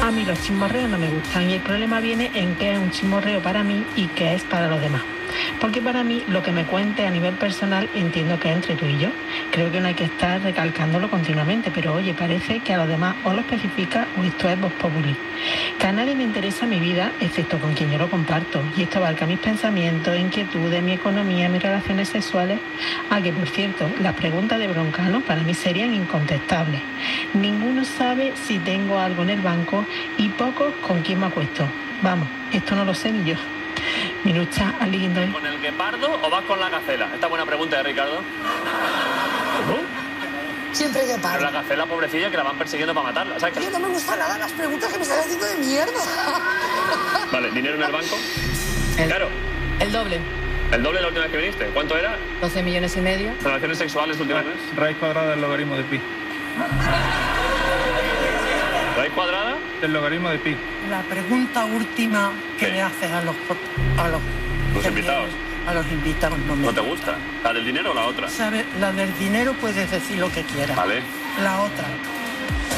A mí los chismorreos no me gustan y el problema viene en qué es un chismorreo para mí y qué es para los demás. Porque para mí lo que me cuente a nivel personal entiendo que es entre tú y yo. Creo que no hay que estar recalcándolo continuamente, pero oye, parece que a los demás o lo especifica o esto es vox populi. Que a nadie le interesa mi vida excepto con quien yo lo comparto. Y esto abarca mis pensamientos, inquietudes, mi economía, mis relaciones sexuales. Ah, que por cierto, las preguntas de Broncano para mí serían incontestables. Ninguno sabe si tengo algo en el banco y pocos con quién me acuesto. Vamos, esto no lo sé ni yo. Minucha, ¿alguien doy? ¿Con el guepardo o vas con la gacela? Esta buena pregunta de Ricardo. ¿Cómo? Siempre guepardo. Pero la gacela, pobrecilla, que la van persiguiendo para matarla. ¿Sabes qué? Yo no me gustan nada las preguntas que me están haciendo de mierda. Vale, ¿dinero en el banco? Claro. El doble. ¿El doble la última vez que viniste? ¿Cuánto era? 12 millones y medio. ¿Relaciones sexuales última vez? Raíz cuadrada del logaritmo de pi. ¿Raíz cuadrada? El logaritmo de pi. La pregunta última que ¿Qué? le haces a los invitados. A los invitados ¿No te gusta? ¿La del dinero o la otra? ¿Sabes? La del dinero puedes decir lo que quieras. Vale. La otra.